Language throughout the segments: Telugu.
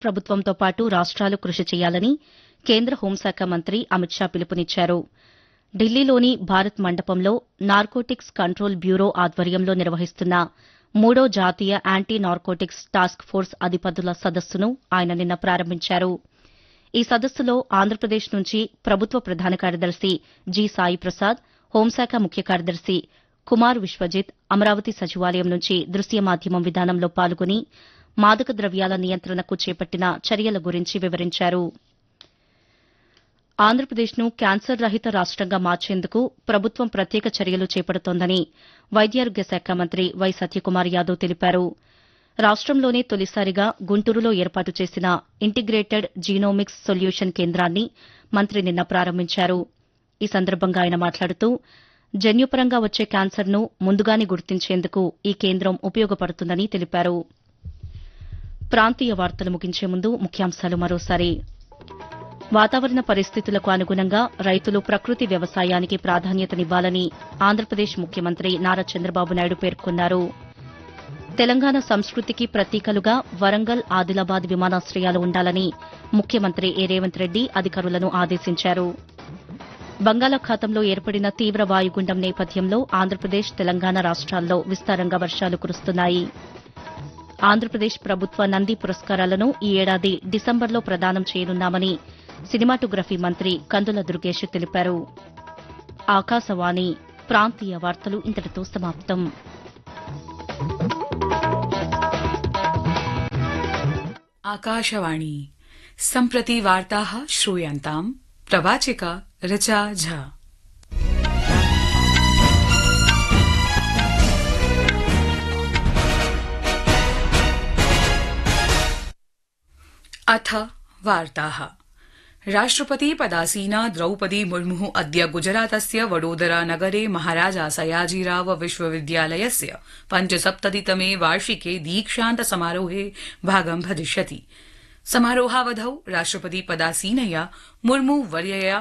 ప్రభుత్వంతో పాటు రాష్ట్రాలు కృషి చేయాలని కేంద్ర హోంశాఖ మంత్రి అమిత్ షా పిలుపునిచ్చారు. ఢిల్లీలోని భారత్ మండపంలో నార్కోటిక్స్ కంట్రోల్ బ్యూరో ఆధ్వర్యంలో నిర్వహిస్తున్న 3వ జాతీయ యాంటీ నార్కోటిక్స్ టాస్క్ ఫోర్స్ అధిపతుల సదస్సును ఆయన నిన్న ప్రారంభించారు. ఈ సదస్సులో ఆంధ్రప్రదేశ్ నుంచి ప్రభుత్వ ప్రధాన కార్యదర్శి జి సాయి ప్రసాద్, హోంశాఖ ముఖ్య కార్యదర్శి కుమార్ విశ్వజిత్ అమరావతి సచివాలయం నుంచి దృశ్య మాధ్యమం విధానంలో పాల్గొని మాదక ద్రవ్యాల నియంత్రణకు చేపట్టిన చర్యల గురించి వివరించారు. ఆంధ్రప్రదేశ్ను క్యాన్సర్ రహిత రాష్టంగా మార్చేందుకు ప్రభుత్వం ప్రత్యేక చర్యలు చేపడుతోందని వైద్యారోగ్య శాఖ మంత్రి వై సత్యకుమార్ యాదవ్ తెలిపారు. రాష్టంలోనే తొలిసారిగా గుంటూరులో ఏర్పాటు చేసిన ఇంటిగ్రేటెడ్ జీనోమిక్స్ సొల్యూషన్ కేంద్రాన్ని మంత్రి నిన్న ప్రారంభించారు. ఈ సందర్భంగా ఆయన మాట్లాడుతూ జన్యుపరంగా వచ్చే క్యాన్సర్ను ముందుగానే గుర్తించేందుకు ఈ కేంద్రం ఉపయోగపడుతుందని తెలిపారు. ప్రాంతీయ వార్తలు ముగించే ముందు ముఖ్యాంశాలు మరోసారి. వాతావరణ పరిస్థితులకు అనుగుణంగా రైతులు ప్రకృతి వ్యవసాయానికి ప్రాధాన్యతనివ్వాలని ఆంధ్రప్రదేశ్ ముఖ్యమంత్రి నారా చంద్రబాబు నాయుడు పేర్కొన్నారు. తెలంగాణ సంస్కృతికి ప్రతీకలుగా వరంగల్, ఆదిలాబాద్ విమానాశ్రయాలు ఉండాలని ముఖ్యమంత్రి ఏ రేవంత్ రెడ్డి అధికారులను ఆదేశించారు. బంగాళాఖాతంలో ఏర్పడిన తీవ్ర వాయుగుండం నేపథ్యంలో ఆంధ్రప్రదేశ్, తెలంగాణ రాష్ట్రాల్లో విస్తారంగా వర్షాలు కురుస్తున్నాయి. ఆంధ్రప్రదేశ్ ప్రభుత్వ నంది పురస్కారాలను ఈ ఏడాది డిసెంబర్లో ప్రదానం చేయనున్నామని సినిమాటోగ్రఫీ మంత్రి కందుల దుర్గేష్ తెలిపారు. ఆకాశవాణి ప్రాంతీయ వార్తలు ఇంతటితో సమాప్తం. आकाशवाणी सम्प्रति वार्ताः श्रूयन्ताम् प्रवाचिका ऋचा झा। अथ वार्ताः। राष्ट्रपति पदासीना द्रौपदी मुर्मु अद्य गुजरातस्य वडोदरा नगरे महाराजा सयाजीराव विश्वविद्यालयस्य 75तमे वार्षिके दीक्षान्त समारोहे भागं भजिष्यति। समारोहावधौ राष्ट्रपति पदासीनया मुर्मु वर्यया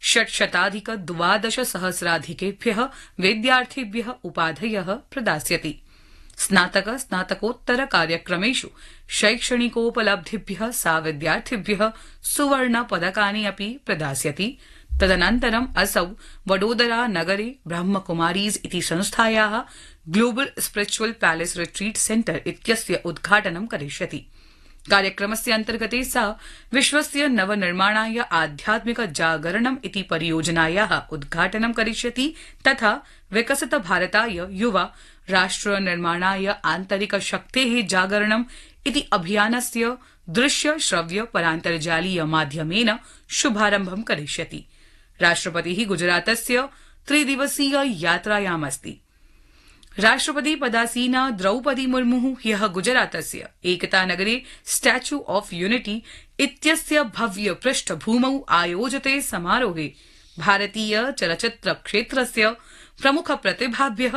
612,सहस्राधिकेभ्यः विद्यार्थिभ्यः उपाधयः प्रदास्यति। स्नातक स्नातकोत्तर कार्यक्रमेषु शैक्षणिकोपलब्धिभ्यः सा विद्यार्थिभ्यः सुवर्ण पदकानि अपि प्रदास्यति। तदनन्तरम् असौ वडोदरा नगरे ब्रह्मकुमारीज़ इति संस्थायाः global spiritual palace retreat centre इत्यस्य उद्घाटनं करिष्यति। कार्यक्रमस्य अन्तर्गते सा विश्वस्य नवनिर्माणाय आध्यात्मिक जागरणम् इति परियोजनायाः उद्घाटनं करिष्यति तथा विकसित भारताय युवा राष्ट्र निर्माणाय आन्तरिक शक्तेः जागरणम् इति अभियानस्य दृश्य श्रव्य परान्तर्जालीय माध्यमेन शुभारम्भं करिष्यति। राष्ट्रपतिः गुजरातस्य 3 दिवसीय यात्रायामस्ति। राष्ट्रपति पदासीना द्रौपदी मुर्मु ह्यः गुजरातस्य एकतानगरे स्टैच्यू ऑफ यूनिटी इत्यस्य भव्य पृष्ठभूमौ आयोजिते समारोहे भारतीय चलच्चित्र क्षेत्रस्य प्रमुख प्रतिभाभ्यः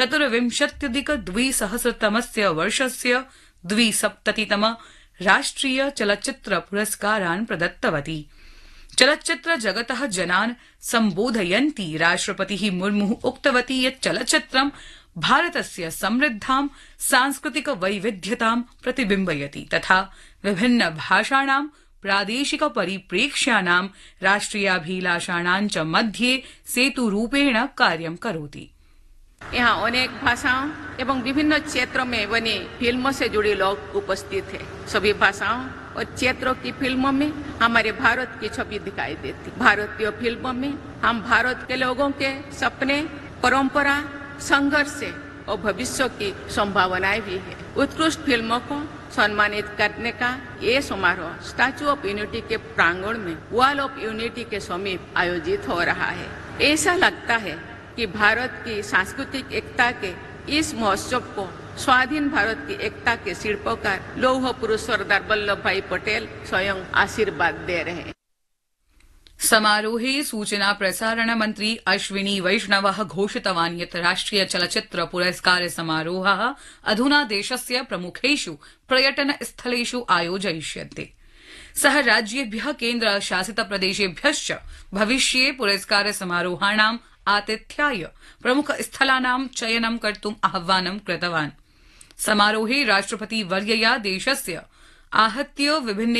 24,200 वर्षस्य 270तम राष्ट्रिय चलच्चित्र पुरस्कारान् प्रदत्तवती। चलच्चित्र जगतः जनान् सम्बोधयन्ती राष्ट्रपतिः मुर्मु उक्तवती यत् चलच्चित्रं भारतस्य समृद्धां सांस्कृतिक वैविध्यतां प्रतिबिम्बयति तथा विभिन्न भाषाणां प्रादेशिक परिप्रेक्ष्याणां राष्ट्रियाभिलाषाणां च मध्ये सेतुरूपेण कार्यं करोति। यहाँ अनेक भाषाओं एवं विभिन्न क्षेत्रों में बनी फिल्मों से जुड़े लोग उपस्थित हैं। सभी भाषाओं और क्षेत्रों की फिल्मों में हमारे भारत की छवि दिखाई देती। भारतीय फिल्मों में हम भारत के लोगों के सपने, परंपरा, संघर्ष और भविष्य की संभावनाएं भी है। उत्कृष्ट फिल्मों को सम्मानित करने का ये समारोह स्टैच्यू ऑफ यूनिटी के प्रांगण में वॉल ऑफ यूनिटी के समीप आयोजित हो रहा है। ऐसा लगता है कि भारत की सांस्कृतिक एकता के इस महोत्सव को स्वाधीन भारत की एकता के शिल्पकार लौह पुरुष सरदार वल्लभ भाई पटेल स्वयं आशीर्वाद दे रहे हैं। समारोहे सूचना प्रसारण मंत्री अश्विनी वैष्णवः घोषितवान् यत् राष्ट्रिय चलच्चित्र पुरस्कार समारोहः अधुना देशस्य प्रमुखेषु पर्यटन स्थलेषु आयोजयिष्यन्ते। सः राज्येभ्यः केन्द्र शासित प्रदेशेभ्यश्च भविष्ये पुरस्कार समारोहाणाम् आतिथ्याय प्रमुख स्थलानां चयनं कर्तुम् आह्वानं कृतवान्। समारोहे राष्ट्रपति वर्यया देशस्य आहत्य विभिन्न